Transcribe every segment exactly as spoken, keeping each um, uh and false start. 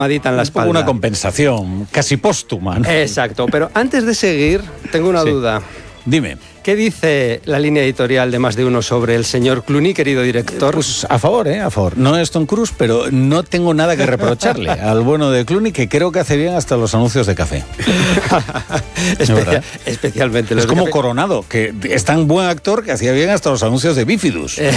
en la espalda. Una compensación, casi póstuma, ¿no? Exacto, pero antes de seguir, tengo una sí. duda. Dime. ¿Qué dice la línea editorial de Más de Uno sobre el señor Clooney, querido director? Pues a favor, ¿eh? A favor. No es Tom Cruise, pero no tengo nada que reprocharle al bueno de Clooney, que creo que hace bien hasta los anuncios de café. Especia- especialmente los Es como de café. Coronado, que es tan buen actor que hacía bien hasta los anuncios de Bifidus. Te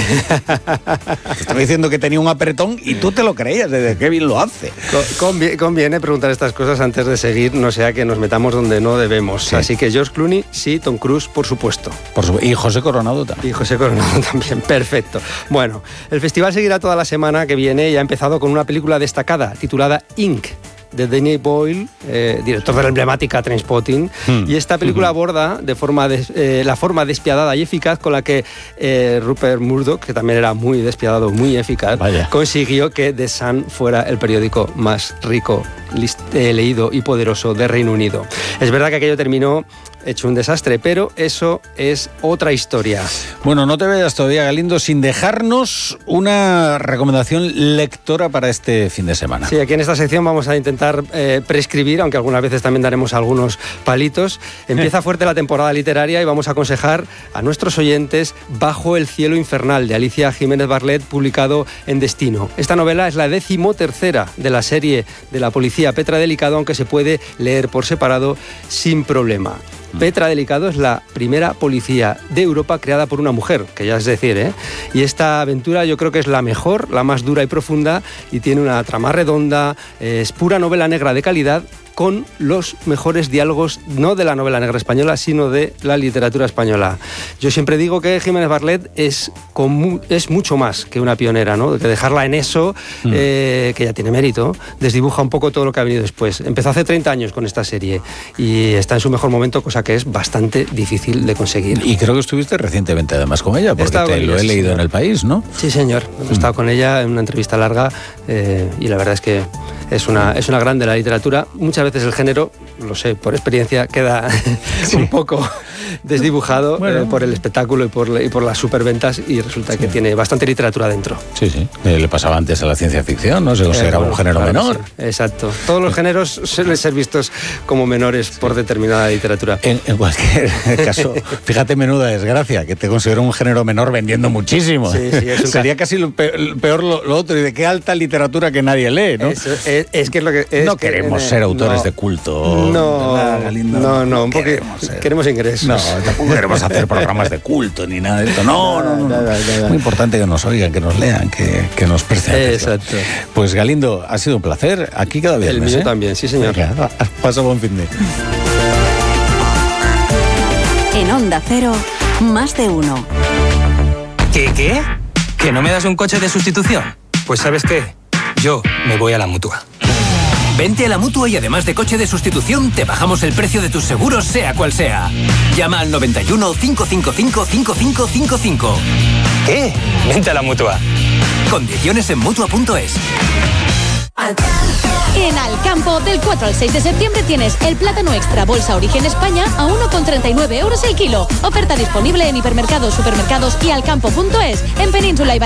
estaba diciendo que tenía un apretón y tú te lo creías, de qué bien lo hace. Convi- conviene preguntar estas cosas antes de seguir, no sea que nos metamos donde no debemos. Sí. Así que George Clooney, sí, Tom Cruise, por supuesto. Por supuesto. Y José Coronado también. Y José Coronado también, perfecto. Bueno, el festival seguirá toda la semana que viene y ha empezado con una película destacada titulada Ink, de Danny Boyle, eh, director de la emblemática Trainspotting, mm. y esta película mm-hmm. aborda de forma des, eh, la forma despiadada y eficaz con la que eh, Rupert Murdoch, que también era muy despiadado, muy eficaz, Vaya. consiguió que The Sun fuera el periódico más rico, list, eh, leído y poderoso de Reino Unido. Es verdad que aquello terminó hecho un desastre, pero eso es otra historia. Bueno, no te vayas todavía, Galindo, sin dejarnos una recomendación lectora para este fin de semana. Sí, aquí en esta sección vamos a intentar eh, prescribir, aunque algunas veces también daremos algunos palitos. Empieza fuerte la temporada literaria y vamos a aconsejar a nuestros oyentes Bajo el cielo infernal, de Alicia Jiménez Barlet, publicado en Destino. Esta novela es la decimotercera de la serie de la policía Petra Delicado, aunque se puede leer por separado sin problema. Petra Delicado es la primera policía de Europa creada por una mujer, que ya es decir, ¿eh? Y esta aventura yo creo que es la mejor, la más dura y profunda, y tiene una trama redonda, eh, es pura novela negra de calidad, con los mejores diálogos, no de la novela negra española, sino de la literatura española. Yo siempre digo que Jiménez Barlet es, mu- es mucho más que una pionera, ¿no? Que dejarla en eso, mm. eh, que ya tiene mérito, desdibuja un poco todo lo que ha venido después. Empezó hace treinta años con esta serie y está en su mejor momento, cosa que es bastante difícil de conseguir. Y creo que estuviste recientemente además con ella, porque te lo he sí, leído señor. en El País, ¿no? Sí, señor. He estado mm. con ella en una entrevista larga eh, y la verdad es que es una, es una grande la literatura. Muchas veces el género, lo sé, por experiencia, queda sí. un poco desdibujado bueno. eh, por el espectáculo y por, y por las superventas, y resulta sí. que tiene bastante literatura dentro. Sí, sí. Eh, le pasaba antes a la ciencia ficción, no sé, o sea, eh, era bueno, un género claro, menor. Sí. Exacto. Todos los géneros suelen ser vistos como menores sí. por determinada literatura. En, en cualquier caso, fíjate, menuda desgracia, que te considero un género menor vendiendo muchísimo. Sí, sí, es un Sería ca- casi lo peor, peor lo, lo otro, y de qué alta literatura que nadie lee, ¿no? Es, es, es que es lo que... Es no que, queremos eh, ser autores no, de culto. No, ¿verdad, Galindo? no, no, un poco queremos, queremos ingresos. No, tampoco queremos hacer programas de culto ni nada de esto. No, no, no. no. Nada, nada. Es muy importante que nos oigan, que nos lean, que, que nos presten atención. Exacto. Pues Galindo, ha sido un placer. Aquí cada viernes. El mío ¿eh? también, sí, señor. Venga, pasa buen fin de. En Onda Cero, Más de Uno. ¿Qué, qué? ¿Que no me das un coche de sustitución? Pues ¿sabes qué? Yo me voy a la Mutua. Vente a la Mutua y además de coche de sustitución, te bajamos el precio de tus seguros, sea cual sea. Llama al noventa y uno, cinco cinco cinco, cinco cinco cinco cinco. ¿Qué? Vente a la Mutua. Condiciones en Mutua punto es. En Alcampo, del cuatro al seis de septiembre tienes el plátano extra bolsa Origen España a uno con treinta y nueve euros el kilo. Oferta disponible en hipermercados, supermercados y alcampo punto es, en Península y